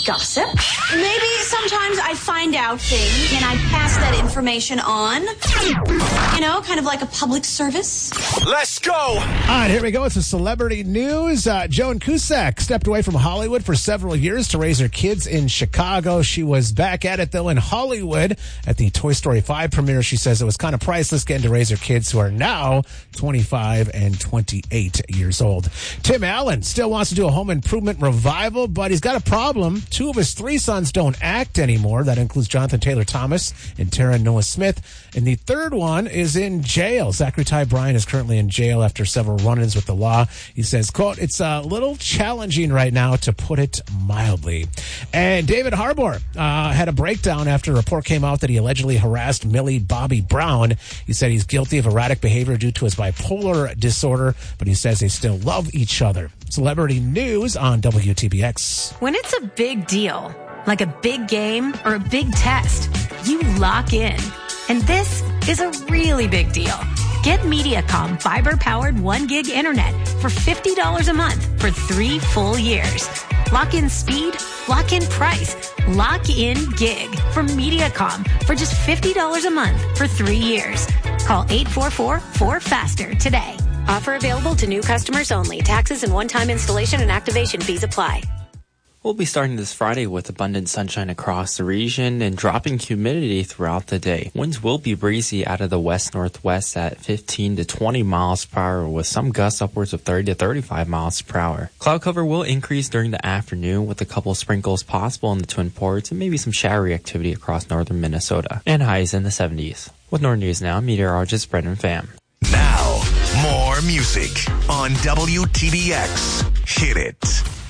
gossip. Maybe sometimes I find out things and I pass that information on. You know, kind of like a public service. Let's go! All right, here we go. It's a celebrity news. Joan Cusack stepped away from Hollywood for several years to raise her kids in Chicago. She was back at it, though, in Hollywood at the Toy Story 5 premiere. She says it was kind of priceless getting to raise her kids, who are now 25 and 28 years old. Tim Allen still wants to do a home improvement revival, but he's got a problem. Two of his three sons don't act anymore. That includes Jonathan Taylor Thomas and Tara Noah Smith. And the third one is in jail. Zachary Ty Bryan is currently in jail after several run-ins with the law. He says, quote, "It's a little challenging right now, to put it mildly." And David Harbour had a breakdown after a report came out that he allegedly harassed Millie Bobby Brown. He said he's guilty of erratic behavior due to his bipolar disorder, but he says they still love each other. Celebrity news on WTBX. When it's a big deal, like a big game or a big test, you lock in. And this is a really big deal. Get Mediacom fiber-powered 1 gig internet for $50 a month for 3 full years. Lock in speed, lock in price, lock in gig from Mediacom for just $50 a month for 3 years. Call 844-4FASTER today. Offer available to new customers only. Taxes and one-time installation and activation fees apply. We'll be starting this Friday with abundant sunshine across the region and dropping humidity throughout the day. Winds will be breezy out of the west-northwest at 15 to 20 miles per hour, with some gusts upwards of 30 to 35 miles per hour. Cloud cover will increase during the afternoon, with a couple of sprinkles possible in the Twin Ports and maybe some showery activity across northern Minnesota, and highs in the 70s. With North News Now, meteorologist Brendan Pham. Now, more music on WTBX. Hit it.